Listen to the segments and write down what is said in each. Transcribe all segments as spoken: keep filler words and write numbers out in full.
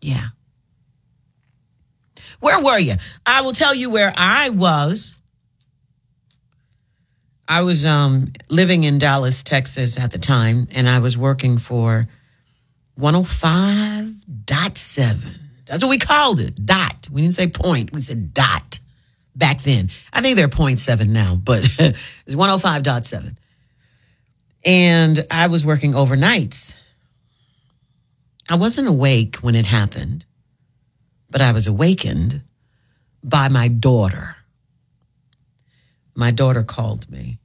Yeah. Where were you? I will tell you where I was. I was um, living in Dallas, Texas at the time, and I was working for one oh five point seven. That's what we called it, dot. We didn't say point. We said dot back then. I think they're point seven now, but it's one oh five point seven. And I was working overnights. I wasn't awake when it happened, but I was awakened by my daughter. My daughter called me.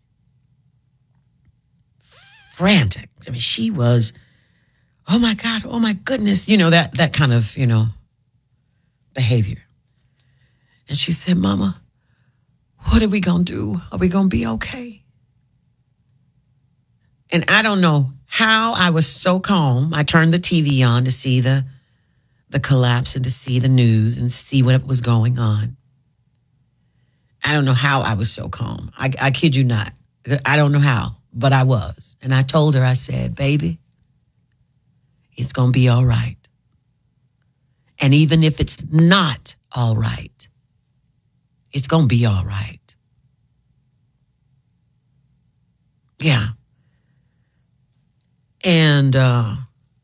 Frantic. I mean, she was, oh my God, oh my goodness. You know, that that kind of, you know, behavior. And she said, Mama, what are we going to do? Are we going to be okay? And I don't know how I was so calm. I turned the T V on to see the, the collapse and to see the news and see what was going on. I don't know how I was so calm. I, I kid you not. I don't know how, but I was. And I told her, I said, baby, it's going to be all right. And even if it's not all right, it's going to be all right. Yeah. And uh,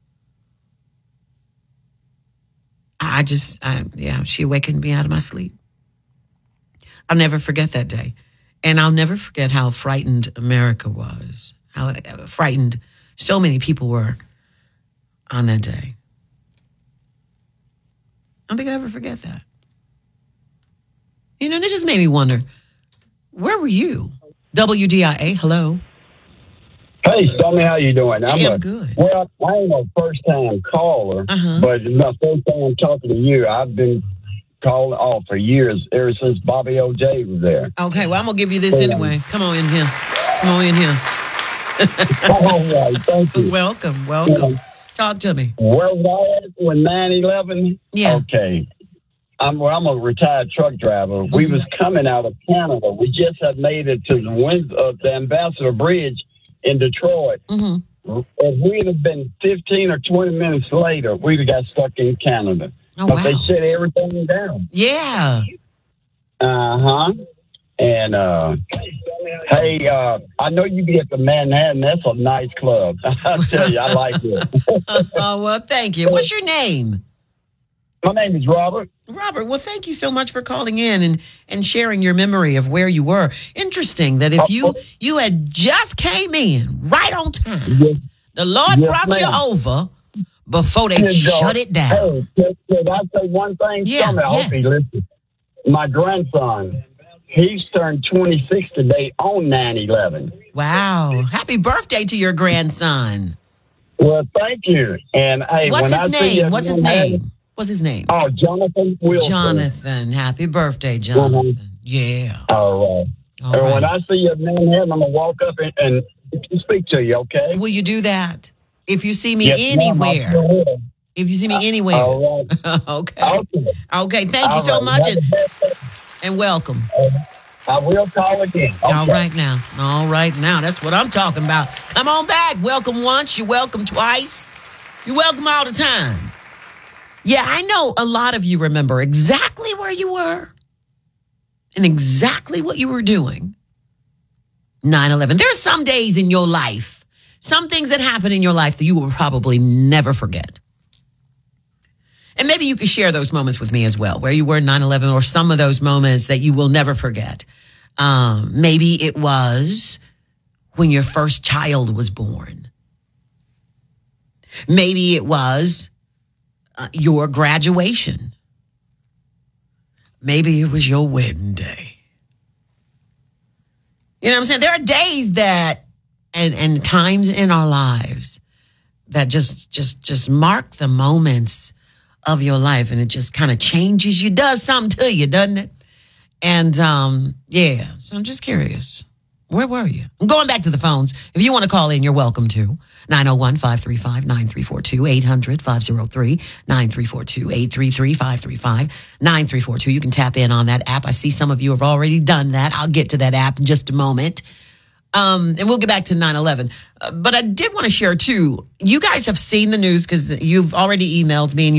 I just, I, yeah, she awakened me out of my sleep. I'll never forget that day. And I'll never forget how frightened America was, how frightened so many people were on that day. I don't think I ever forget that. You know, it just made me wonder, where were you? W D I A, hello. Hey, Stormy, how you doing? I'm I am a, good. Well, I ain't a first-time caller, Uh-huh. but it's my first time talking to you. I've been calling off for years, ever since Bobby O J was there. Okay, well, I'm going to give you this anyway. Come on in here. Come on in here. All right, thank you. Welcome, welcome. Talk to me. Where was I at when nine eleven? Yeah. Okay. I'm, well, I'm a retired truck driver. We Mhm. was coming out of Canada. We just had made it to the, Wind, uh, the Ambassador Bridge in Detroit. Mm-hmm. If we'd have been fifteen or twenty minutes later, we'd have got stuck in Canada. Oh, but wow. they shut everything down. Yeah. Uh-huh. And, uh, hey, uh, I know you be at the Manhattan. That's a nice club. I tell you, I like it. Oh, well, thank you. What's your name? My name is Robert. Robert, well, thank you so much for calling in and, and sharing your memory of where you were. Interesting that if you you had just came in right on time, Yes. the Lord Yes, brought ma'am. you over before they Here you go. shut it down. Hey, can, can I say one thing? Yeah, Something I yes. hope he listens. My grandson, he's turned twenty-six today on nine eleven. Wow. Happy birthday to your grandson. Well, thank you. And hey, What's when his I see you name? What's his Manhattan- name? What's his name? Oh, Jonathan Wilson. Jonathan. Happy birthday, Jonathan. Mhm. Yeah. All right. All and when right. I see you in Manhattan, I'm going to walk up and, and speak to you, okay? Will you do that? If you see me Yes, ma'am, I'll anywhere. go ahead. If you see me anywhere. All right. Okay. Okay. Okay. Thank you All so right. much Have and, a best day. and welcome. I will call again. Okay. All right now. All right now. That's what I'm talking about. Come on back. Welcome once. You're welcome twice. You're welcome all the time. Yeah, I know a lot of you remember exactly where you were and exactly what you were doing. nine eleven. There are some days in your life, some things that happen in your life that you will probably never forget. And maybe you could share those moments with me as well, where you were nine eleven or some of those moments that you will never forget. Um, maybe it was when your first child was born. Maybe it was uh, your graduation. Maybe it was your wedding day. You know what I'm saying? There are days that and, and times in our lives that just just just mark the moments of your life, and it just kind of changes you, does something to you, doesn't it? And um, yeah, so I'm just curious. Where were you? I'm going back to the phones. If you want to call in, you're welcome to. nine oh one, five three five, nine three four two, eight hundred, five oh three, nine three four two, eight three three, five three five, nine three four two. You can tap in on that app. I see some of you have already done that. I'll get to that app in just a moment. Um, and we'll get back to nine eleven. Uh, but I did want to share, too, you guys have seen the news because you've already emailed me and